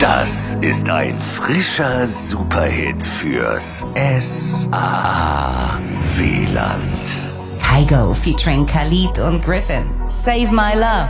Das ist ein frischer Superhit fürs S-A-W-Land. Kygo featuring Khalid und Griffin. Save My Love.